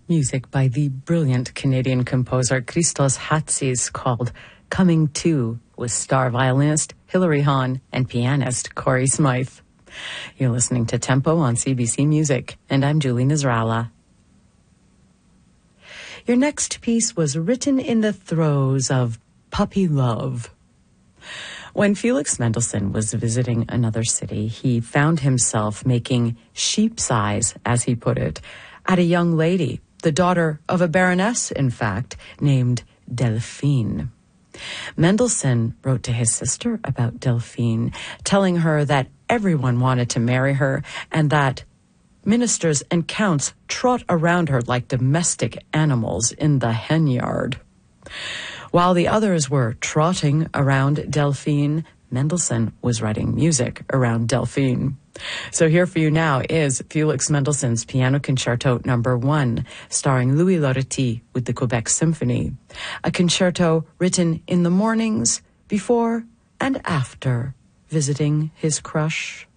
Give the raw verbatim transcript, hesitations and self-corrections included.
Music by the brilliant Canadian composer Christos Hatsis called Coming To, with star violinist Hilary Hahn and pianist Corey Smythe. You're listening to Tempo on C B C Music, and I'm Julie Nasrallah. Your next piece was written in the throes of puppy love. When Felix Mendelssohn was visiting another city, he found himself making sheep's eyes, as he put it, at a young lady, the daughter of a baroness, in fact, named Delphine. Mendelssohn wrote to his sister about Delphine, telling her that everyone wanted to marry her and that ministers and counts trot around her like domestic animals in the hen yard. While the others were trotting around Delphine, Mendelssohn was writing music around Delphine. So here for you now is Felix Mendelssohn's Piano Concerto Number One, starring Louis Loretti with the Quebec Symphony, a concerto written in the mornings before and after visiting his crush.